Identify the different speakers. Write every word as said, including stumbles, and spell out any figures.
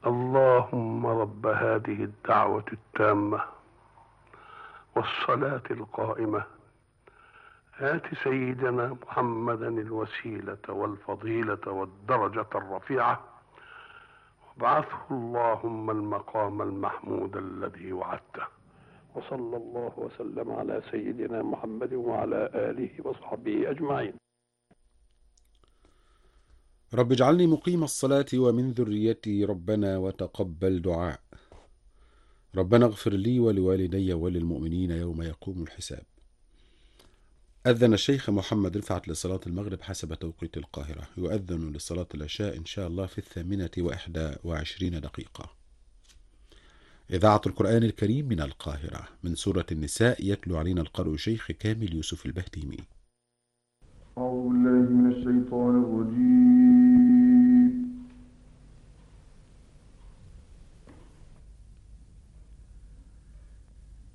Speaker 1: اللهم رب هذه الدعوة التامة والصلاة القائمة آت سيدنا محمدا الوسيلة والفضيلة والدرجة الرفيعة وابعثه اللهم المقام المحمود الذي وعدته. وصلى الله وسلم على سيدنا محمد وعلى آله وصحبه أجمعين.
Speaker 2: رب اجعلني مقيم الصلاة ومن ذريتي ربنا وتقبل دعاء. ربنا اغفر لي ولوالدي وللمؤمنين يوم يقوم الحساب. أذن الشيخ محمد رفعت لصلاة المغرب حسب توقيت القاهرة، يؤذن لصلاة العشاء إن شاء الله في الثامنة وإحدى وعشرين دقيقة. إذاعة القرآن الكريم من القاهرة، من سورة النساء، يتلو علينا القارئ شيخ كامل يوسف البهتيمي.
Speaker 3: أعوذ بالله من الشيطان الرجيم.